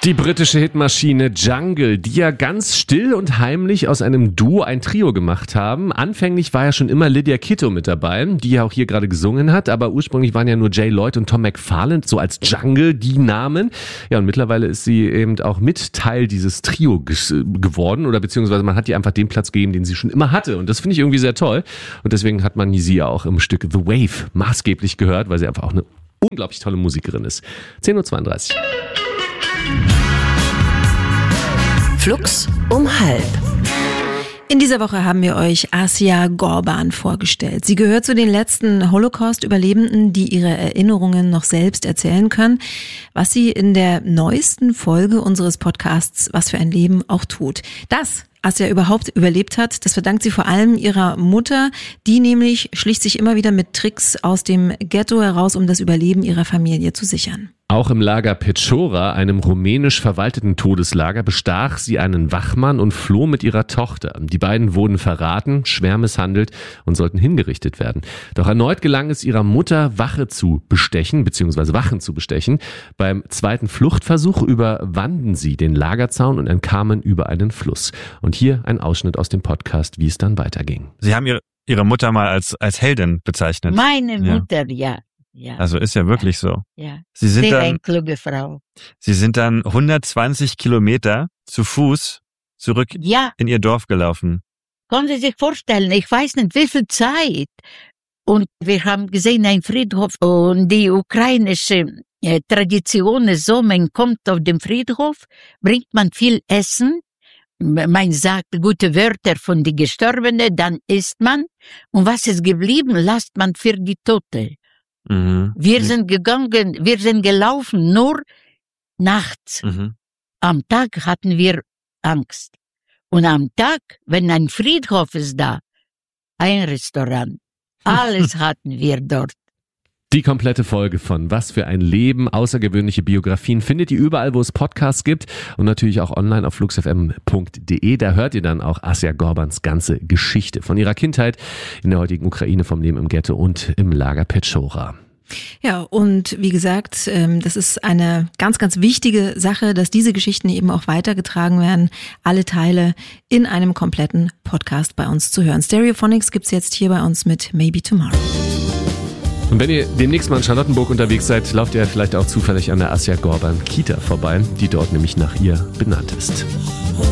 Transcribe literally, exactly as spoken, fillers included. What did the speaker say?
Die britische Hitmaschine Jungle, die ja ganz still und heimlich aus einem Duo ein Trio gemacht haben. Anfänglich war ja schon immer Lydia Kitto mit dabei, die ja auch hier gerade gesungen hat, aber ursprünglich waren ja nur Jay Lloyd und Tom McFarland so als Jungle die Namen. Ja, und mittlerweile ist sie eben auch mit Teil dieses Trio ges- geworden oder beziehungsweise man hat ihr einfach den Platz gegeben, den sie schon immer hatte, und das finde ich irgendwie sehr toll, und deswegen hat man sie ja auch im Stück The Wave maßgeblich gehört, weil sie einfach auch eine unglaublich tolle Musikerin ist. zehn Uhr zweiunddreißig. Flux um halb. In dieser Woche haben wir euch Asia Gorban vorgestellt. Sie gehört zu den letzten Holocaust-Überlebenden, die ihre Erinnerungen noch selbst erzählen können, was sie in der neuesten Folge unseres Podcasts Was für ein Leben auch tut. Das Asia überhaupt überlebt hat, das verdankt sie vor allem ihrer Mutter, die nämlich schlicht sich immer wieder mit Tricks aus dem Ghetto heraus, um das Überleben ihrer Familie zu sichern. Auch im Lager Pečora, einem rumänisch verwalteten Todeslager, bestach sie einen Wachmann und floh mit ihrer Tochter. Die beiden wurden verraten, schwer misshandelt und sollten hingerichtet werden. Doch erneut gelang es ihrer Mutter, Wache zu bestechen, beziehungsweise Wachen zu bestechen. Beim zweiten Fluchtversuch überwanden sie den Lagerzaun und entkamen über einen Fluss. Und hier ein Ausschnitt aus dem Podcast, wie es dann weiterging. Sie haben ihre, ihre Mutter mal als, als Heldin bezeichnet. Meine Mutter, ja. Ja. Also ist ja wirklich ja. so. Ja. Sie sind Sehr dann, eine kluge Frau. Sie sind dann hundertzwanzig Kilometer zu Fuß zurück Ja. in ihr Dorf gelaufen. Können Sie sich vorstellen, ich weiß nicht, wie viel Zeit. Und wir haben gesehen, ein Friedhof, und die ukrainische äh, Tradition ist so, man kommt auf den Friedhof, bringt man viel Essen, man sagt gute Wörter von den Gestorbenen, dann isst man, und was ist geblieben, lasst man für die Tote. Mhm. Wir sind gegangen, wir sind gelaufen, nur nachts. Mhm. Am Tag hatten wir Angst. Und am Tag, wenn ein Friedhof ist da, ein Restaurant, alles hatten wir dort. Die komplette Folge von Was für ein Leben, außergewöhnliche Biografien findet ihr überall, wo es Podcasts gibt, und natürlich auch online auf flux f m punkt d e. Da hört ihr dann auch Asia Gorbans ganze Geschichte von ihrer Kindheit in der heutigen Ukraine, vom Leben im Ghetto und im Lager Pečora. Ja, und wie gesagt, das ist eine ganz, ganz wichtige Sache, dass diese Geschichten eben auch weitergetragen werden. Alle Teile in einem kompletten Podcast bei uns zu hören. Stereophonics gibt's jetzt hier bei uns mit Maybe Tomorrow. Und wenn ihr demnächst mal in Charlottenburg unterwegs seid, lauft ihr vielleicht auch zufällig an der Asia Gorban Kita vorbei, die dort nämlich nach ihr benannt ist.